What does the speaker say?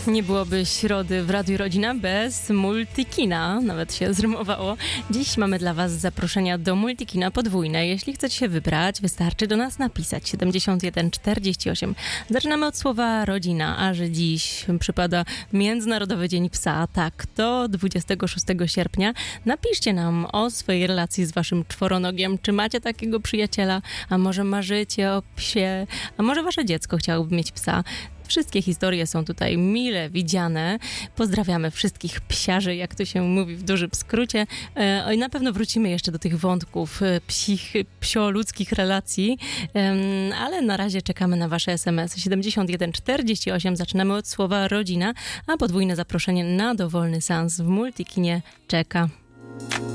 Nie byłoby środy w Radiu Rodzina bez Multikina, nawet się zrymowało. Dziś mamy dla Was zaproszenia do Multikina podwójne. Jeśli chcecie się wybrać, wystarczy do nas napisać 7148. Zaczynamy od słowa rodzina, a że dziś przypada Międzynarodowy Dzień Psa, tak, to 26 sierpnia. Napiszcie nam o swojej relacji z Waszym czworonogiem. Czy macie takiego przyjaciela? A może marzycie o psie? A może Wasze dziecko chciałoby mieć psa? Wszystkie historie są tutaj mile widziane. Pozdrawiamy wszystkich psiarzy, jak to się mówi w dużym skrócie. I na pewno wrócimy jeszcze do tych wątków psio-ludzkich relacji, ale na razie czekamy na Wasze SMS-y. 7148. Zaczynamy od słowa rodzina, a podwójne zaproszenie na dowolny seans w Multikinie czeka.